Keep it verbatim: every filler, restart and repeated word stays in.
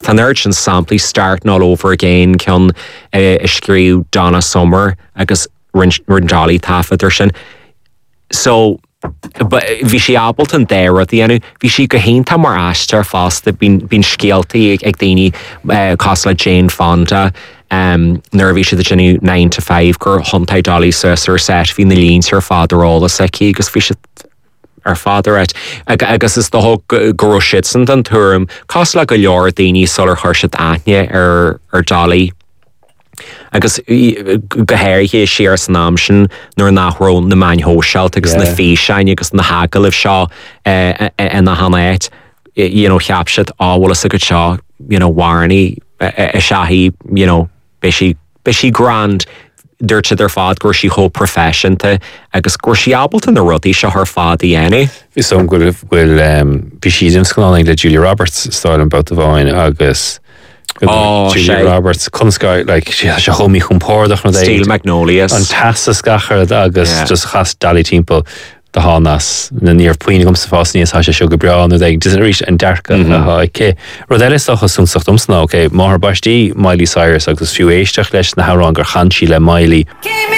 Tá urgent sampling starting all over again ceann uh, iscríú Donna Summer agus Rinjali Taffa sin. So bhí sé Appleton there at the end. Bhí si go hénta mar aiste fásta bín scialtaí ag daoine cos le Jane Fonda um, nuair bhí si de nine to five gur hontaid Dolly Susser set hí na líns ar fádarálas aici agus bhí si ar fádarát agus is do gurú sisan an túm cos le go leor daoine solar thuirse aithne ar ar Dolly. Agus gohéir hé siar san am sin nuair nachrón na main hósealt agus na féisein agus na hagalibh seo ina hanaid you know cheapsiad áhlas a go seo you know warnaí a seaí you know be si grand dúirte ar fád gur si cho professionanta agus gur si Appleton na rudaí seo th fád i dhéana. Is som go bhfuil bhí siad imscoláing le Julia Roberts stáil an bouta bháin agus Oh, Julia Roberts Kunsky like she has a homie chumpórdach na Steel Magnolias an tasas gachar agus yeah. just chas dali timpo the hanas na níor puoine gom sa fásníos ha se sugar brown no they doesn't reach an darka ha okay rodel is doch sun sacht umsna okay mar bastí Miley Cyrus agus fiú éisteach leis na harán gur chan sí le Miley